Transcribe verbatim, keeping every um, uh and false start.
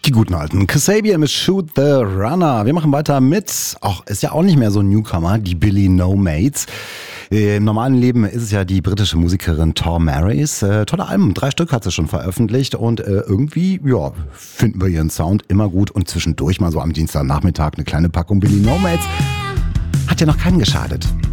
Die guten alten Kasabian mit Shoot the Runner. Wir machen weiter mit, auch ist ja auch nicht mehr so ein Newcomer, die Billy No Mates. Im normalen Leben ist es ja die britische Musikerin Tor Marys. Äh, tolle Alben, drei Stück hat sie schon veröffentlicht und äh, irgendwie, ja, finden wir ihren Sound immer gut und zwischendurch mal so am Dienstagnachmittag eine kleine Packung Billy No Mates. Hat ja noch keinen geschadet.